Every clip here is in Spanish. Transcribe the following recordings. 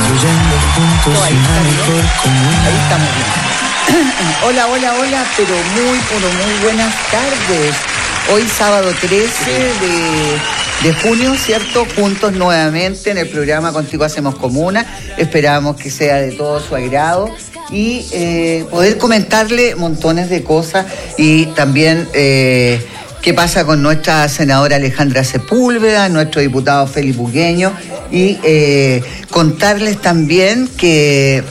construyendo juntos una mejor comunidad. Ahí estamos bien. Hola, pero muy buenas tardes. Hoy sábado 13 de junio, ¿cierto? Juntos nuevamente en el programa Contigo Hacemos Comuna. Esperamos que sea de todo su agrado y poder comentarle montones de cosas y también qué pasa con nuestra senadora Alejandra Sepúlveda, nuestro diputado Félix Bugueño y contarles también que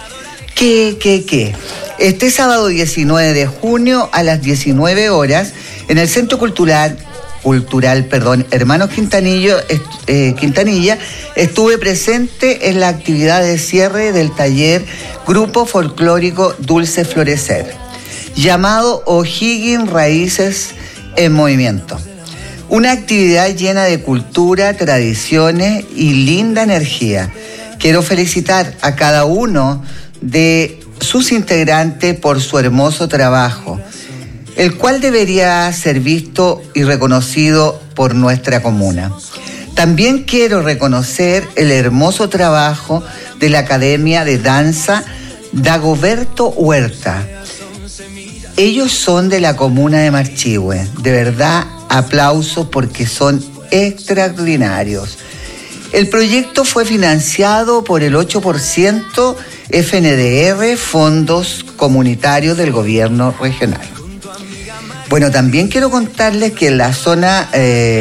este sábado 19 de junio a las 19 horas en el Centro Cultural, Hermanos Quintanilla, estuve presente en la actividad de cierre del taller Grupo Folclórico Dulce Florecer, llamado O'Higgins Raíces en Movimiento. Una actividad llena de cultura, tradiciones y linda energía. Quiero felicitar a cada uno de sus integrantes por su hermoso trabajo, el cual debería ser visto y reconocido por nuestra comuna. También quiero reconocer el hermoso trabajo de la Academia de Danza Dagoberto Huerta. Ellos son de la comuna de Marchihue. De verdad, aplausos porque son extraordinarios. El proyecto fue financiado por el 8% FNDR, fondos comunitarios del gobierno regional. Bueno, también quiero contarles que en la zona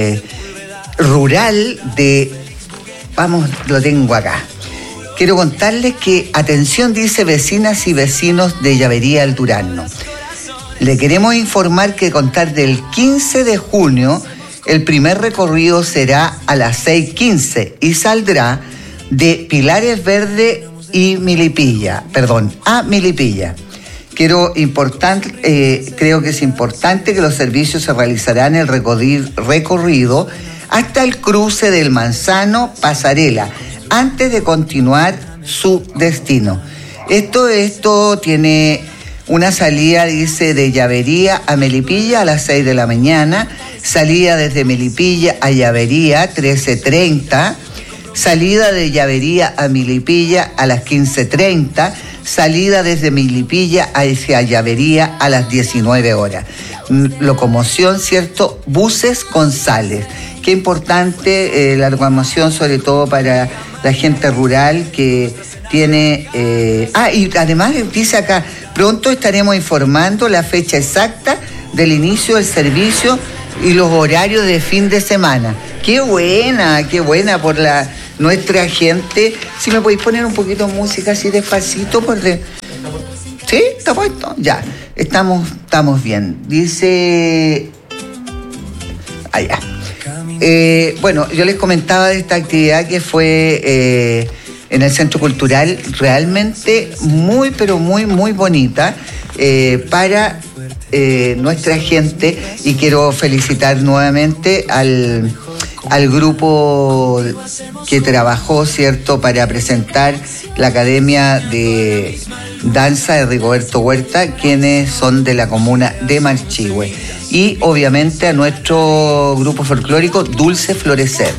rural de... lo tengo acá. Quiero contarles que, atención, dice vecinas y vecinos de Llavería El Durazno. Le queremos informar que contar del 15 de junio, el primer recorrido será a las 6:15 y saldrá de Pilares Verde y Milipilla, a Milipilla. Creo que es importante que los servicios se realizarán el recorrido hasta el cruce del Manzano Pasarela, antes de continuar su destino. Esto tiene una salida, dice, de Llavería a Melipilla a las 6 de la mañana, salida desde Melipilla a Llavería 13:30, salida de Llavería a Milipilla a las 15:30, salida desde Milipilla hacia Llavería a las 19 horas. Locomoción, ¿cierto? Buses González. Qué importante la locomoción, sobre todo para la gente rural que tiene... y además dice acá, pronto estaremos informando la fecha exacta del inicio del servicio y los horarios de fin de semana. Qué buena por nuestra gente. Si me podéis poner un poquito de música así despacito, porque... ¿Sí? ¿Está puesto? Ya. Estamos bien. Dice... Allá. Bueno, yo les comentaba de esta actividad que fue en el Centro Cultural, realmente muy bonita para nuestra gente, y quiero felicitar nuevamente al grupo que trabajó, ¿cierto?, para presentar la Academia de Danza de Rigoberto Huerta, quienes son de la comuna de Marchihue. Y obviamente a nuestro grupo folclórico Dulce Florecer.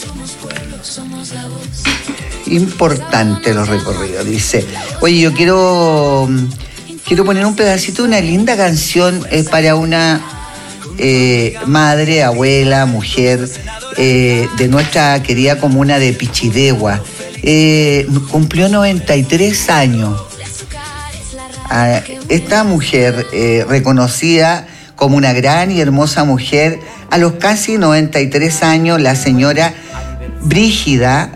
Importante los recorridos, dice. Oye, yo quiero poner un pedacito de una linda canción para una madre, abuela, mujer de nuestra querida comuna de Pichidegua. Cumplió 93 años. Esta mujer, reconocida como una gran y hermosa mujer, a los casi 93 años, la señora Brígida,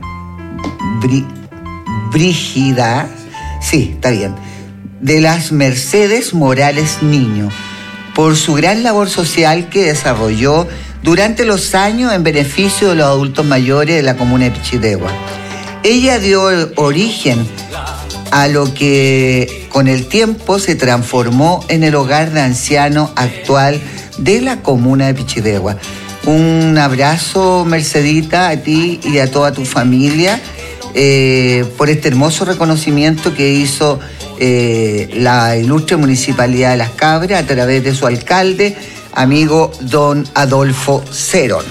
sí, está bien, de las Mercedes Morales Niño, por su gran labor social que desarrolló durante los años en beneficio de los adultos mayores de la comuna de Pichidegua. Ella dio origen a lo que con el tiempo se transformó en el hogar de ancianos actual de la comuna de Pichidegua. Un abrazo, Mercedita, a ti y a toda tu familia por este hermoso reconocimiento que hizo la ilustre Municipalidad de Las Cabras a través de su alcalde, amigo don Adolfo Cerón.